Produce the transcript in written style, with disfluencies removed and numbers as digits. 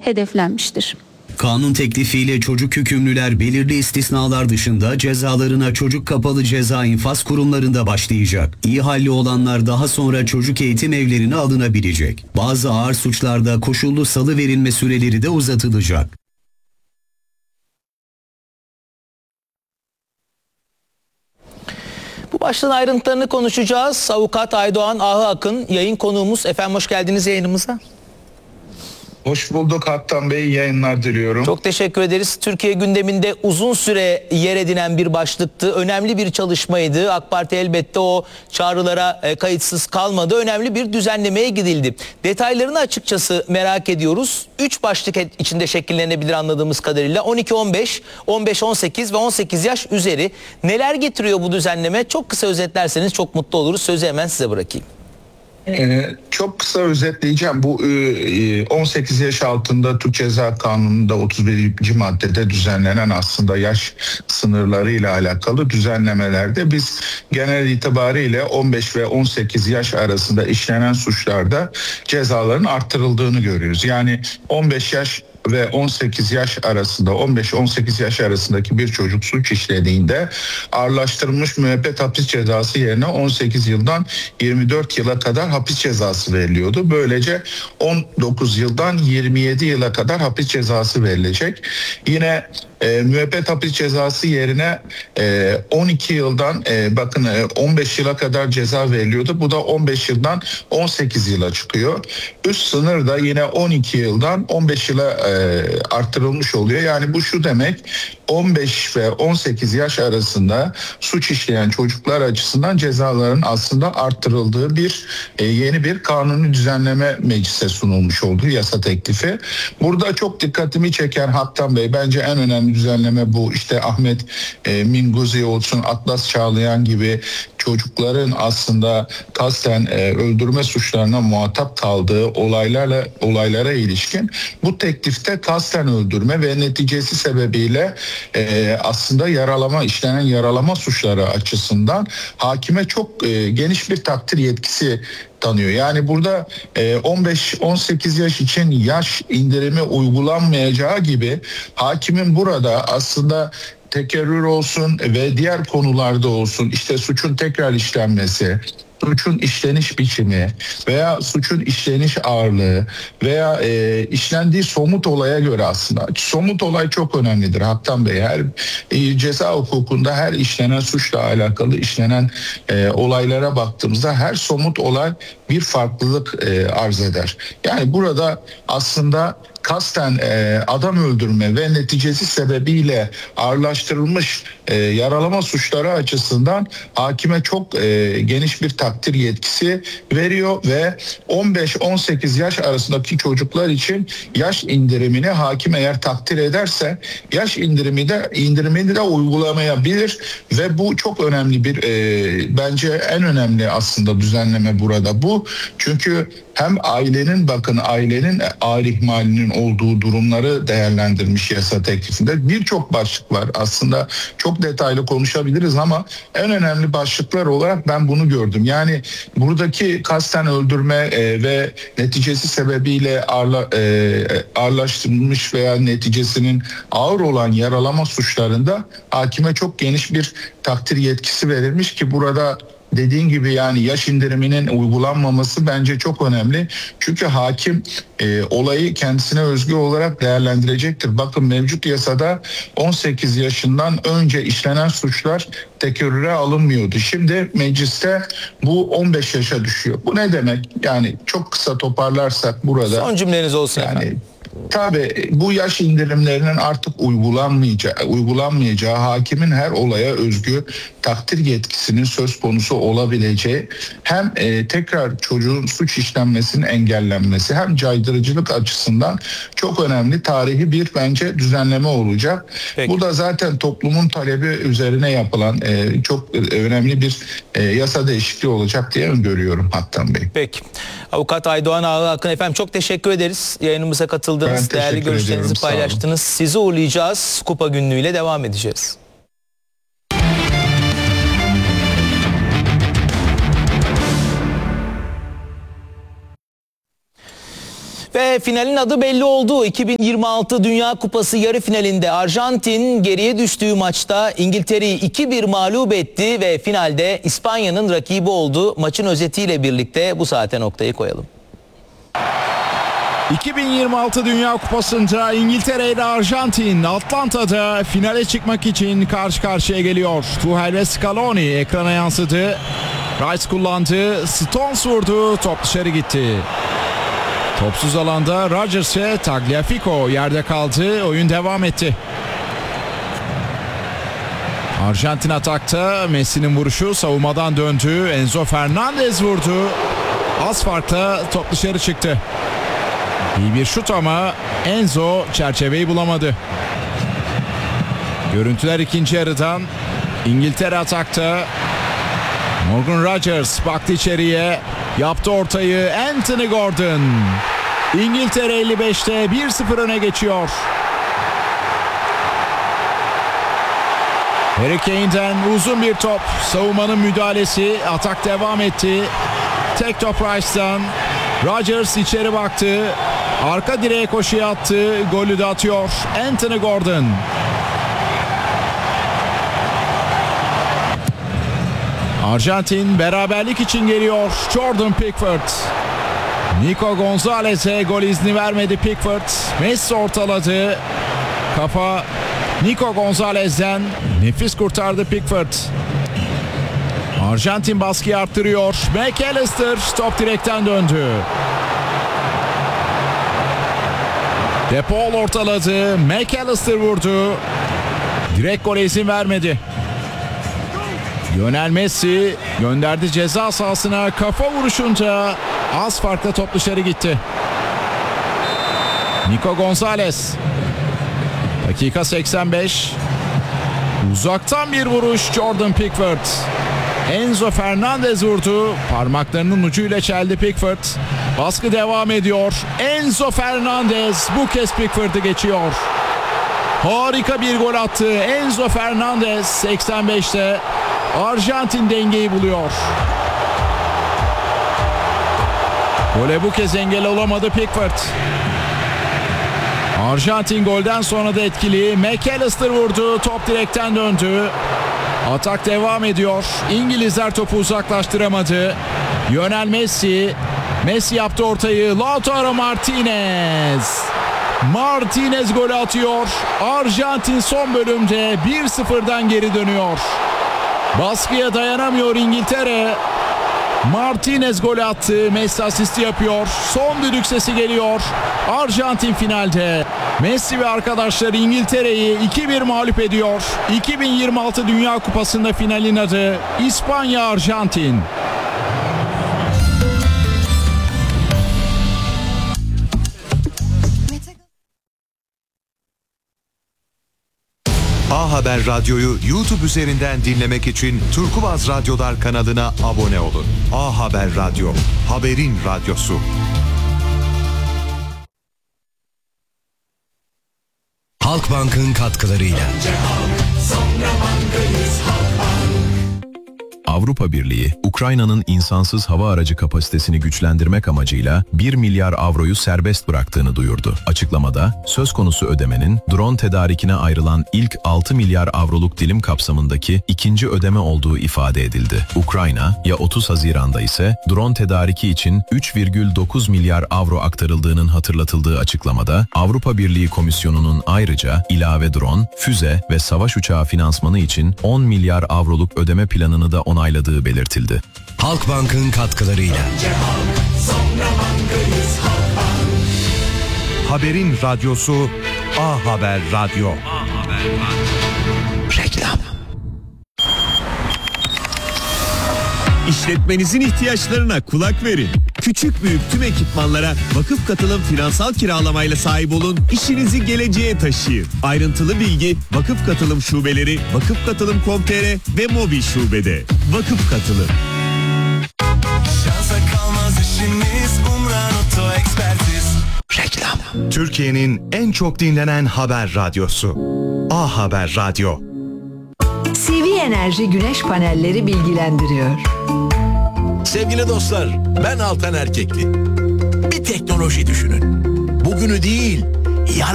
hedeflenmiştir. Kanun teklifiyle çocuk hükümlüler belirli istisnalar dışında cezalarına çocuk kapalı ceza infaz kurumlarında başlayacak. İyi halli olanlar daha sonra çocuk eğitim evlerine alınabilecek. Bazı ağır suçlarda koşullu salı verilme süreleri de uzatılacak. Bu başlığın ayrıntılarını konuşacağız. Avukat Aydoğan Ahıakın yayın konuğumuz. Efendim hoş geldiniz yayınımıza. Hoş bulduk Haktan Bey, yayınlar diliyorum. Çok teşekkür ederiz. Türkiye gündeminde uzun süre yer edinen bir başlıktı. Önemli bir çalışmaydı. AK Parti elbette o çağrılara kayıtsız kalmadı. Önemli bir düzenlemeye gidildi. Detaylarını açıkçası merak ediyoruz. 3 başlık içinde şekillenebilir anladığımız kadarıyla. 12-15, 15-18 ve 18 yaş üzeri. Neler getiriyor bu düzenleme? Çok kısa özetlerseniz çok mutlu oluruz. Sözü hemen size bırakayım. Çok kısa özetleyeceğim. Bu 18 yaş altında Türk Ceza Kanunu'nda 31. maddede düzenlenen aslında yaş sınırları ile alakalı düzenlemelerde biz genel itibariyle 15 ve 18 yaş arasında işlenen suçlarda cezaların arttırıldığını görüyoruz. Yani 15 yaş ve 18 yaş arasında 15-18 yaş arasındaki bir çocuk suç işlediğinde ağırlaştırılmış müebbet hapis cezası yerine 18 yıldan 24 yıla kadar hapis cezası veriliyordu. Böylece 19 yıldan 27 yıla kadar hapis cezası verilecek. Yine müebbet hapis cezası yerine 12 yıldan 15 yıla kadar ceza veriliyordu. Bu da 15 yıldan 18 yıla çıkıyor. Üst sınır da yine 12 yıldan 15 yıla arttırılmış oluyor. Yani bu şu demek, 15 ve 18 yaş arasında suç işleyen çocuklar açısından cezaların aslında arttırıldığı bir yeni bir kanuni düzenleme meclise sunulmuş olduğu yasa teklifi. Burada çok dikkatimi çeken Haktan Bey, bence en önemli düzenleme bu. İşte Ahmet Minguzi olsun, Atlas Çağlayan gibi çocukların aslında kasten öldürme suçlarına muhatap kaldığı olaylara ilişkin bu teklifte kasten öldürme ve neticesi sebebiyle aslında işlenen yaralama suçları açısından hakime çok geniş bir takdir yetkisi tanıyor. Yani burada 15-18 yaş için yaş indirimi uygulanmayacağı gibi hakimin burada aslında tekerrür olsun ve diğer konularda olsun, işte suçun tekrar işlenmesi, suçun işleniş biçimi veya suçun işleniş ağırlığı veya işlendiği somut olaya göre aslında. Somut olay çok önemlidir Haktan Bey. Her ceza hukukunda her işlenen suçla alakalı işlenen olaylara baktığımızda her somut olay bir farklılık arz eder. Yani burada aslında kasten adam öldürme ve neticesi sebebiyle ağırlaştırılmış yaralama suçları açısından hakime çok geniş bir takdir yetkisi veriyor ve 15-18 yaş arasındaki çocuklar için yaş indirimini hakim eğer takdir ederse yaş indirimini de uygulamayabilir ve bu çok önemli bir bence en önemli aslında düzenleme burada bu. Çünkü hem ailenin ağır ihmalinin olduğu durumları değerlendirmiş yasa teklifinde. Birçok başlık var. Aslında çok detaylı konuşabiliriz ama en önemli başlıklar olarak ben bunu gördüm. Yani buradaki kasten öldürme ve neticesi sebebiyle ağırlaştırılmış veya neticesinin ağır olan yaralama suçlarında hakime çok geniş bir takdir yetkisi verilmiş ki burada dediğin gibi yani yaş indiriminin uygulanmaması bence çok önemli. Çünkü hakim olayı kendisine özgü olarak değerlendirecektir. Bakın mevcut yasada 18 yaşından önce işlenen suçlar tekerrüre alınmıyordu. Şimdi mecliste bu 15 yaşa düşüyor. Bu ne demek? Yani çok kısa toparlarsak burada. Son cümleniz olsun yani, efendim. Tabii bu yaş indirimlerinin artık uygulanmayacağı hakimin her olaya özgü takdir yetkisinin söz konusu olabileceği hem tekrar çocuğun suç işlenmesinin engellenmesi hem caydırıcılık açısından çok önemli tarihi bir bence düzenleme olacak. Peki. Bu da zaten toplumun talebi üzerine yapılan çok önemli bir yasa değişikliği olacak diye öngörüyorum Haktan Bey. Peki. Avukat Aydoğan Ahıakın efendim çok teşekkür ederiz. Yayınımıza katıldınız. Değerli görüşlerinizi paylaştınız. Sizi uğurlayacağız. Kupa günlüğüyle devam edeceğiz. Ve finalin adı belli oldu. 2026 Dünya Kupası yarı finalinde Arjantin geriye düştüğü maçta İngiltere'yi 2-1 mağlup etti ve finalde İspanya'nın rakibi oldu. Maçın özetiyle birlikte bu saate noktayı koyalım. 2026 Dünya Kupası'nda İngiltere ile Arjantin Atlanta'da finale çıkmak için karşı karşıya geliyor. Tuchel ve Scaloni ekrana yansıdı. Rice kullandı, Stones vurdu, top dışarı gitti. Topsuz alanda Rodgers ve Tagliafico yerde kaldı, oyun devam etti. Arjantin atakta, Messi'nin vuruşu savunmadan döndü, Enzo Fernandez vurdu. Az farkla top dışarı çıktı. İyi bir şut ama Enzo çerçeveyi bulamadı. Görüntüler ikinci yarıdan. İngiltere atakta. Morgan Rodgers baktı içeriye. Yaptı ortayı. Anthony Gordon. İngiltere 55'te 1-0 öne geçiyor. Harry Kane'den uzun bir top. Savunmanın müdahalesi. Atak devam etti. Tek top Rice'dan. Rodgers içeri baktı. Arka direğe koşuya attı. Golü de atıyor Anthony Gordon. Arjantin beraberlik için geliyor. Jordan Pickford. Nico Gonzalez'e gol izni vermedi Pickford. Messi ortaladı. Kafa Nico Gonzalez'den. Nefis kurtardı Pickford. Arjantin baskıyı arttırıyor. McAllister top direkten döndü. De Paul ortaladı. McAllister vurdu. Direkt gole izin vermedi. Lionel Messi gönderdi ceza sahasına. Kafa vuruşunca az farkla top dışarı gitti. Nico Gonzalez. Dakika 85. Uzaktan bir vuruş Jordan Pickford. Enzo Fernandez vurdu. Parmaklarının ucuyla çeldi Pickford. Baskı devam ediyor. Enzo Fernandez bu kez Pickford'ı geçiyor. Harika bir gol attı. Enzo Fernandez 85'te Arjantin dengeyi buluyor. Gole bu kez engel olamadı Pickford. Arjantin golden sonra da etkili. McAllister vurdu. Top direkten döndü. Atak devam ediyor. İngilizler topu uzaklaştıramadı. Lionel Messi. Messi yaptı ortayı. Lautaro Martinez. Martinez golü atıyor. Arjantin son bölümde 1-0'dan geri dönüyor. Baskıya dayanamıyor İngiltere. Martinez golü attı. Messi asisti yapıyor. Son düdük sesi geliyor. Arjantin finalde. Messi ve arkadaşları İngiltere'yi 2-1 mağlup ediyor. 2026 Dünya Kupası'nda finalin adı İspanya-Arjantin. A Haber Radyo'yu YouTube üzerinden dinlemek için Turkuaz Radyolar kanalına abone olun. A Haber Radyo, haberin radyosu. Halkbank'ın katkılarıyla. Avrupa Birliği, Ukrayna'nın insansız hava aracı kapasitesini güçlendirmek amacıyla 1 milyar avroyu serbest bıraktığını duyurdu. Açıklamada, söz konusu ödemenin drone tedarikine ayrılan ilk 6 milyar avroluk dilim kapsamındaki ikinci ödeme olduğu ifade edildi. Ukrayna, ya 30 Haziran'da ise drone tedariki için 3,9 milyar avro aktarıldığının hatırlatıldığı açıklamada, Avrupa Birliği Komisyonu'nun ayrıca ilave drone, füze ve savaş uçağı finansmanı için 10 milyar avroluk ödeme planını da onayladığı belirtildi. Halkbank'ın katkılarıyla. Haberin radyosu A Haber Radyo. Reklam. İşletmenizin ihtiyaçlarına kulak verin. Küçük büyük tüm ekipmanlara Vakıf Katılım finansal kiralamayla sahip olun, işinizi geleceğe taşıyın. Ayrıntılı bilgi Vakıf Katılım şubeleri, vakıfkatılım.com.tr ve mobil şubede. Vakıf Katılım. Şansa kalmaz işimiz, Umran Oto Ekspertiz. Reklam. Türkiye'nin en çok dinlenen haber radyosu. A Haber Radyo. CV Enerji güneş panelleri bilgilendiriyor. Sevgili dostlar, ben Altan Erkekli. Bir teknoloji düşünün. Bugünü değil, yarın